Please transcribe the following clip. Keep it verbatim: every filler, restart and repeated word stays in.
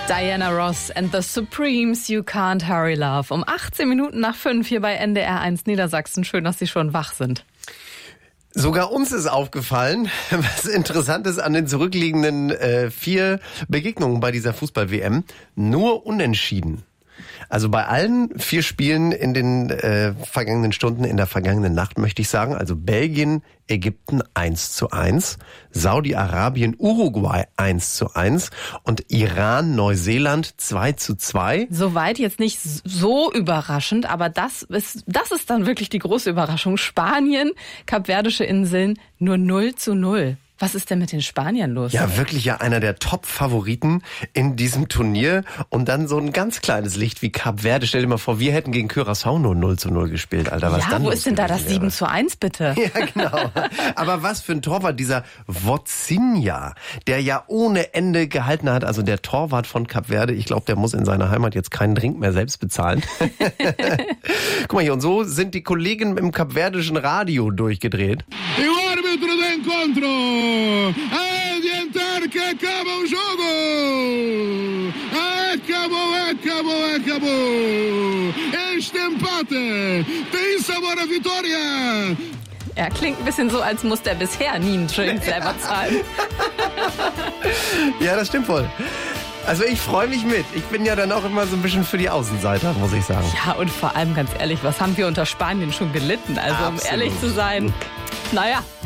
Diana Ross and the Supremes, You Can't Hurry Love. Um achtzehn Minuten nach fünf hier bei N D R eins Niedersachsen. Schön, dass Sie schon wach sind. Sogar uns ist aufgefallen, was interessant ist an den zurückliegenden äh, vier Begegnungen bei dieser Fußball-W M. Nur unentschieden. Also bei allen vier Spielen in den äh, vergangenen Stunden, in der vergangenen Nacht möchte ich sagen, also Belgien, Ägypten eins zu eins, Saudi-Arabien, Uruguay eins zu eins und Iran, Neuseeland zwei zu zwei. Soweit jetzt nicht so überraschend, aber das ist, das ist dann wirklich die große Überraschung. Spanien, Kapverdische Inseln, nur null zu null. Was ist denn mit den Spaniern los? Ja, wirklich ja einer der Top-Favoriten in diesem Turnier. Und dann so ein ganz kleines Licht wie Kap Verde. Stell dir mal vor, wir hätten gegen Curaçao nur null zu null gespielt, Alter. Was ja, dann wo ist denn da das wäre? sieben zu eins, bitte? Ja, genau. Aber was für ein Torwart, dieser Vozinha, der ja ohne Ende gehalten hat. Also der Torwart von Kap Verde, ich glaube, der muss in seiner Heimat jetzt keinen Drink mehr selbst bezahlen. Guck mal hier, und so sind die Kollegen im kapverdischen Radio durchgedreht. Adiantar que acaba o jogo! Acabou, acabou, acabou! Este empate tem sabor a vitória! Er klingt ein bisschen so, als muss der bisher nie einen Drink selber zahlen. Ja, das stimmt wohl. Also ich freue mich mit. Ich bin ja dann auch immer so ein bisschen für die Außenseiter, muss ich sagen. Ja, und vor allem ganz ehrlich, was haben wir unter Spanien schon gelitten? Also Absolut. Um ehrlich zu sein, naja.